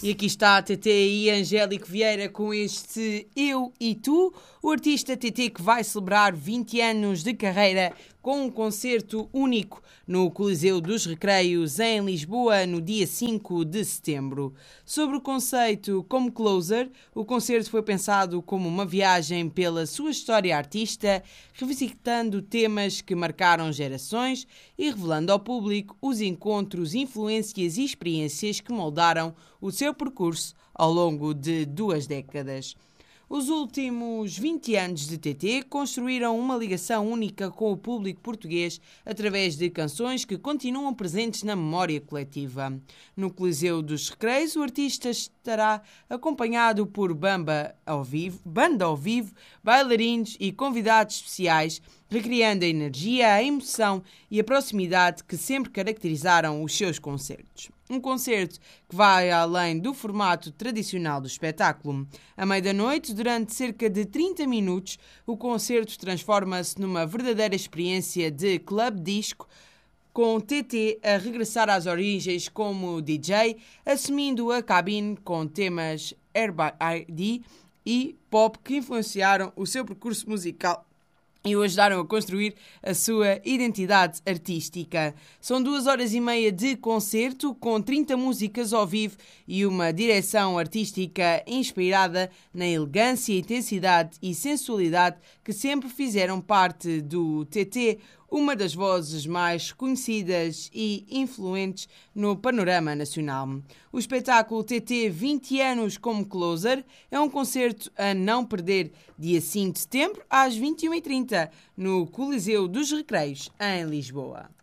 E aqui está a TT e Angélico Vieira com este Eu e Tu, o artista TT que vai celebrar 20 anos de carreira com um concerto único no Coliseu dos Recreios em Lisboa no dia 5 de setembro. Sobre o conceito como closer, o concerto foi pensado como uma viagem pela sua história artista, revisitando temas que marcaram gerações e revelando ao público os encontros, influências e experiências que moldaram o seu percurso ao longo de 2 décadas. Os últimos 20 anos de TT construíram uma ligação única com o público português através de canções que continuam presentes na memória coletiva. No Coliseu dos Recreios, o artista estará acompanhado por banda ao vivo, bailarinos e convidados especiais, recriando a energia, a emoção e a proximidade que sempre caracterizaram os seus concertos. Um concerto que vai além do formato tradicional do espetáculo. À meia da noite, durante cerca de 30 minutos, o concerto transforma-se numa verdadeira experiência de club disco, com TT a regressar às origens como DJ, assumindo a cabine com temas R&B e pop que influenciaram o seu percurso musical e o ajudaram a construir a sua identidade artística. São 2 horas e meia de concerto, com 30 músicas ao vivo e uma direção artística inspirada na elegância, intensidade e sensualidade que sempre fizeram parte do TT, uma das vozes mais conhecidas e influentes no panorama nacional. O espetáculo TT 20 anos como closer é um concerto a não perder, dia 5 de setembro, às 21h30, no Coliseu dos Recreios, em Lisboa.